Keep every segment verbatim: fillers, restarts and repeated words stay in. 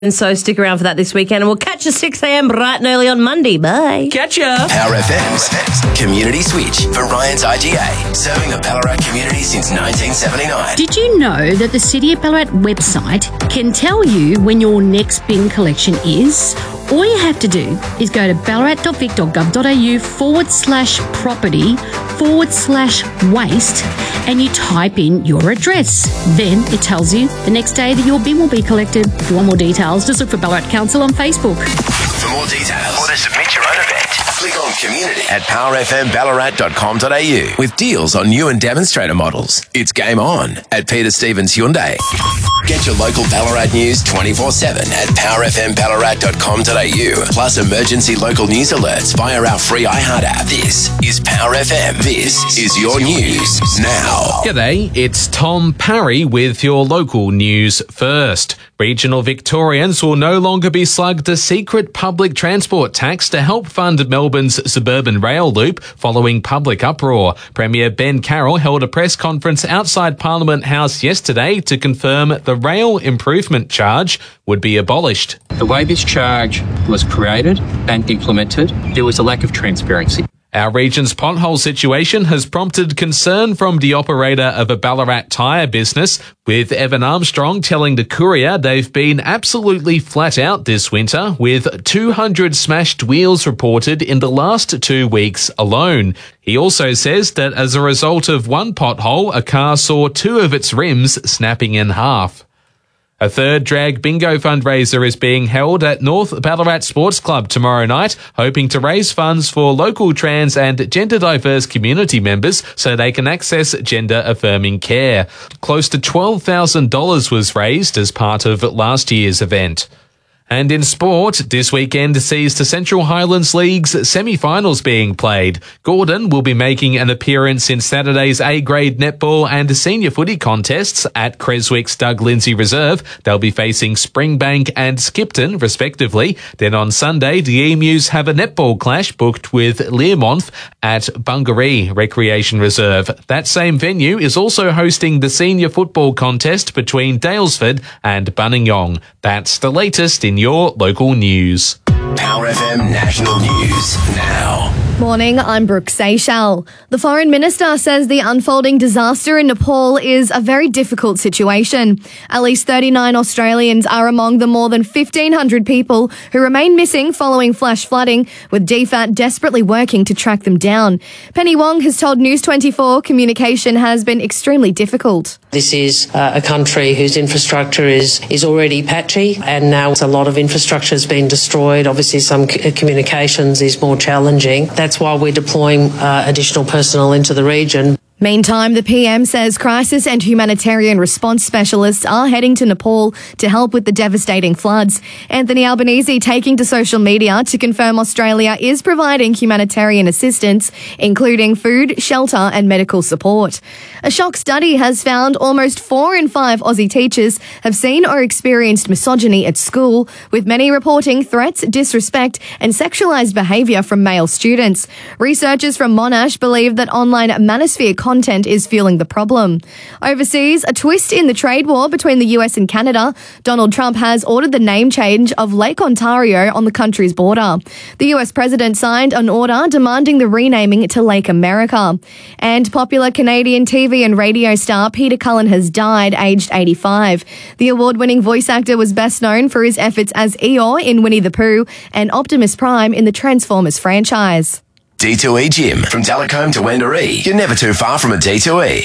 And so stick around for that this weekend, and we'll catch you six a.m. bright and early on Monday. Bye. Catch ya. Power F M's Community Switch for Ryan's I G A, serving the Ballarat community since nineteen seventy-nine. Did you know that the City of Ballarat website can tell you when your next bin collection is? All you have to do is go to ballarat.vic.gov.au forward slash property forward slash waste and you type in your address. Then it tells you the next day that your bin will be collected. If you want more details, just look for Ballarat Council on Facebook. For more details or to submit your own event, click on community at power f m ballarat dot com dot a u with deals on new and demonstrator models. It's game on at Peter Stevens Hyundai. Get your local Ballarat news twenty-four seven at power f m ballarat dot com dot a u, plus emergency local news alerts via our free iHeart app. This is Power F M. This is your news now. G'day, it's Tom Parry with your local news first. Regional Victorians will no longer be slugged a secret public transport tax to help fund Melbourne's suburban rail loop following public uproar. Premier Ben Carroll held a press conference outside Parliament House yesterday to confirm the rail improvement charge would be abolished. The way this charge was created and implemented, there was a lack of transparency. Our region's pothole situation has prompted concern from the operator of a Ballarat tyre business, with Evan Armstrong telling the Courier they've been absolutely flat out this winter, with two hundred smashed wheels reported in the last two weeks alone. He also says that as a result of one pothole, a car saw two of its rims snapping in half. A third drag bingo fundraiser is being held at North Ballarat Sports Club tomorrow night, hoping to raise funds for local trans and gender diverse community members so they can access gender affirming care. Close to twelve thousand dollars was raised as part of last year's event. And in sport, this weekend sees the Central Highlands League's semi-finals being played. Gordon will be making an appearance in Saturday's A-grade netball and senior footy contests at Creswick's Doug Lindsay Reserve. They'll be facing Springbank and Skipton, respectively. Then on Sunday, the Emus have a netball clash booked with Learmonth at Bungaree Recreation Reserve. That same venue is also hosting the senior football contest between Daylesford and Buninyong. That's the latest in your local news. Power F M National News now. Morning, I'm Brooke Seychelles. The Foreign Minister says the unfolding disaster in Nepal is a very difficult situation. At least thirty-nine Australians are among the more than fifteen hundred people who remain missing following flash flooding, with D F A T desperately working to track them down. Penny Wong has told News twenty-four communication has been extremely difficult. This is uh, a country whose infrastructure is, is already patchy, and now a lot of infrastructure has been destroyed. Obviously, some c- communications is more challenging. That's why we're deploying uh, additional personnel into the region. Meantime, the P M says crisis and humanitarian response specialists are heading to Nepal to help with the devastating floods. Anthony Albanese taking to social media to confirm Australia is providing humanitarian assistance, including food, shelter and medical support. A shock study has found almost four in five Aussie teachers have seen or experienced misogyny at school, with many reporting threats, disrespect and sexualised behaviour from male students. Researchers from Monash believe that online manosphere content is fueling the problem. Overseas, a twist in the trade war between the U S and Canada. Donald Trump has ordered the name change of Lake Ontario on the country's border. The U S president signed an order demanding the renaming to Lake America. And popular Canadian T V and radio star Peter Cullen has died, aged eighty-five. The award-winning voice actor was best known for his efforts as Eeyore in Winnie the Pooh and Optimus Prime in the Transformers franchise. D two E Gym. From Talcombe to Wendouree, you're never too far from a D two E.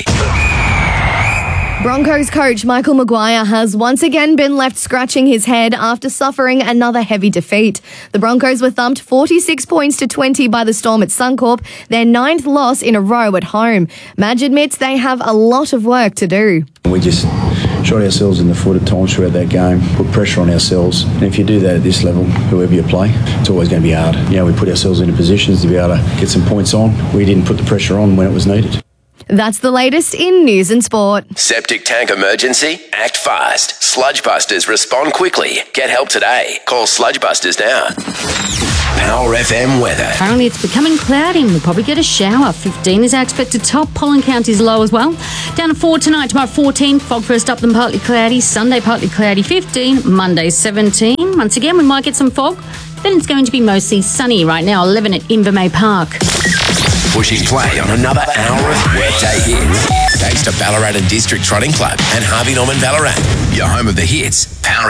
Broncos coach Michael Maguire has once again been left scratching his head after suffering another heavy defeat. The Broncos were thumped forty-six points to twenty by the Storm at Suncorp, their ninth loss in a row at home. Madge admits they have a lot of work to do. We just shot ourselves in the foot at times throughout that game, put pressure on ourselves. And if you do that at this level, whoever you play, it's always going to be hard. You know, we put ourselves into positions to be able to get some points on. We didn't put the pressure on when it was needed. That's the latest in news and sport. Septic tank emergency? Act fast. Sludge Busters respond quickly. Get help today. Call Sludge Busters now. Power F M weather. Currently it's becoming cloudy and we'll probably get a shower. fifteen is our expected top. Pollen count is low as well. Down to four tonight, tomorrow fourteen. Fog first up, then partly cloudy. Sunday partly cloudy, fifteen. Monday seventeen. Once again, we might get some fog. Then it's going to be mostly sunny. Right now, eleven at Invermay Park. Pushing play on another hour of workday hits. Thanks to Ballarat and District Trotting Club and Harvey Norman Ballarat. Your home of the hits. Power